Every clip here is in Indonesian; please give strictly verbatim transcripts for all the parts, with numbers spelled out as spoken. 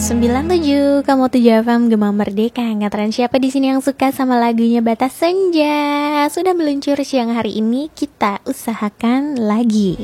sembilan tujuh, kamu tujuh F M Gema Merdeka. Ngataran siapa di sini yang suka sama lagunya Batas Senja? Sudah meluncur siang hari ini, kita usahakan lagi.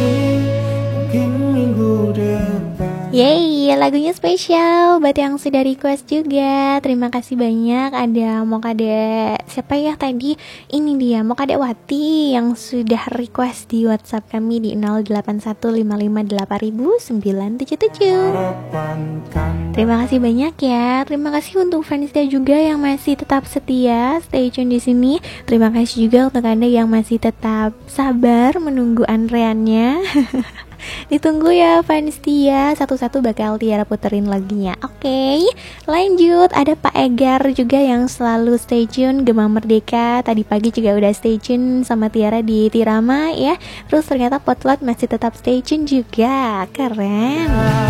Yeay, lagunya spesial buat yang sudah request juga. Terima kasih banyak. Ada Mokade, siapa ya tadi? Ini dia Mokade Wati yang sudah request di WhatsApp kami di nol delapan satu lima lima delapan sembilan tujuh tujuh. Terima kasih banyak ya. Terima kasih untuk fansnya juga yang masih tetap setia stay tune di sini. Terima kasih juga untuk Anda yang masih tetap sabar menunggu antreannya. Ditunggu ya fans Tia, satu-satu bakal Tiara puterin lagunya. Oke, okay, lanjut. Ada Pak Egar juga yang selalu stay tune Gema Merdeka. Tadi pagi juga udah stay tune sama Tiara di Tirama ya. Terus ternyata Potlot masih tetap stay tune juga. Keren.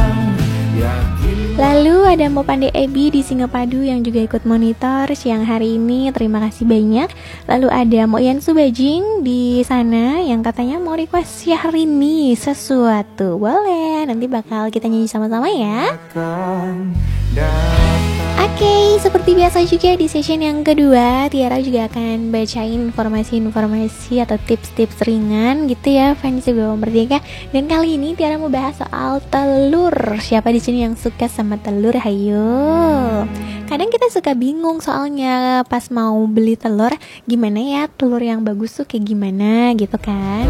Lalu ada Mo Pandey Ebi di Singapadu yang juga ikut monitor siang hari ini. Terima kasih banyak. Lalu ada Mo Ian Subajing di sana yang katanya mau request Syahrini sesuatu. Boleh, nanti bakal kita nyanyi sama-sama ya. Oke, okay, seperti biasa juga di session yang kedua Tiara juga akan bacain informasi-informasi atau tips-tips ringan gitu ya fans Gema Merdeka. Dan kali ini Tiara mau bahas soal telur. Siapa di sini yang suka sama telur? Hayo. Kadang kita suka bingung soalnya pas mau beli telur, gimana ya telur yang bagus tuh kayak gimana gitu kan.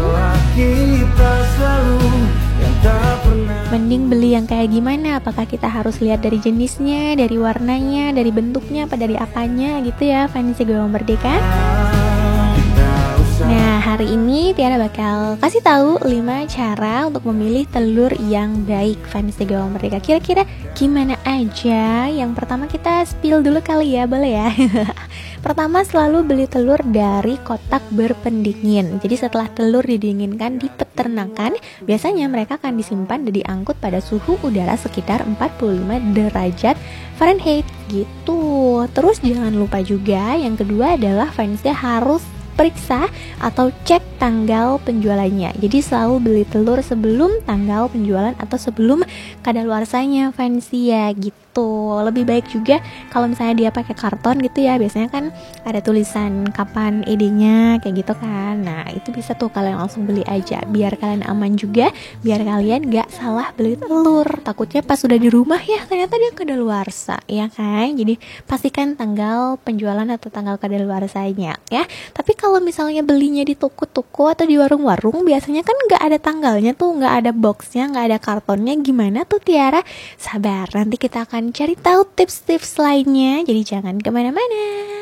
Mending beli yang kayak gimana? Apakah kita harus lihat dari jenisnya, dari warnanya, dari bentuknya, apa dari apanya gitu ya fans Gema Merdeka. Nah, hari ini Tiara bakal kasih tahu lima cara untuk memilih telur yang baik fans Gema Merdeka. Kira-kira gimana aja? Yang pertama kita spill dulu kali ya, boleh ya? Pertama, selalu beli telur dari kotak berpendingin. Jadi setelah telur didinginkan di peternakan, biasanya mereka akan disimpan dan diangkut pada suhu udara sekitar empat puluh lima derajat Fahrenheit gitu. Terus jangan lupa juga yang kedua adalah fansnya harus periksa atau cek tanggal penjualannya. Jadi selalu beli telur sebelum tanggal penjualan atau sebelum kadaluarsanya fancy ya gitu. Lebih baik juga kalau misalnya dia pakai karton gitu ya. Biasanya kan ada tulisan kapan edenya kayak gitu kan. Nah, itu bisa tuh kalian langsung beli aja biar kalian aman juga, biar kalian gak salah beli telur. Takutnya pas sudah di rumah ya ternyata dia kadaluarsa ya kan. Jadi pastikan tanggal penjualan atau tanggal kadaluarsanya ya. Tapi kalau misalnya belinya di toko-toko atau di warung-warung, biasanya kan nggak ada tanggalnya tuh, nggak ada boxnya, nggak ada kartonnya. Gimana tuh Tiara? Sabar, nanti kita akan cari tahu tips-tips lainnya. Jadi jangan kemana-mana.